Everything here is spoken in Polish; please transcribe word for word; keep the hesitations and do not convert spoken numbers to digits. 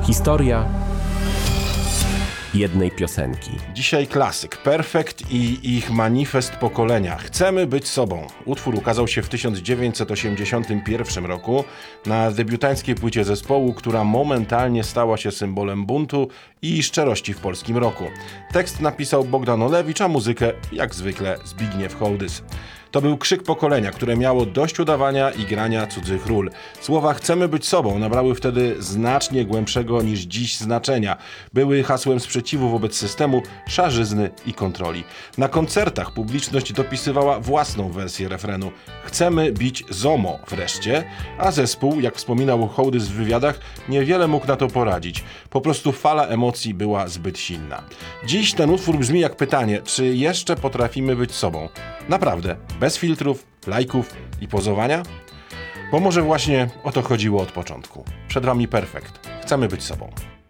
Historia jednej piosenki. Dzisiaj klasyk Perfekt i ich manifest pokolenia. Chcemy być sobą. Utwór ukazał się w tysiąc dziewięćset osiemdziesiątym pierwszym roku na debiutanckiej płycie zespołu, która momentalnie stała się symbolem buntu i szczerości w polskim rocku. Tekst napisał Bogdan Olewicz, a muzykę, jak zwykle, Zbigniew Hołdys. To był krzyk pokolenia, które miało dość udawania i grania cudzych ról. Słowa "chcemy być sobą" nabrały wtedy znacznie głębszego niż dziś znaczenia. Były hasłem sprzeciwu wobec systemu, szarzyzny i kontroli. Na koncertach publiczność dopisywała własną wersję refrenu. Chcemy bić zomo wreszcie, a zespół, jak wspominał Hołdys w wywiadach, niewiele mógł na to poradzić. Po prostu fala emocji była zbyt silna. Dziś ten utwór brzmi jak pytanie, czy jeszcze potrafimy być sobą? Naprawdę, bez filtrów, lajków i pozowania? Bo może właśnie o to chodziło od początku. Przed wami Perfekt. Chcemy być sobą.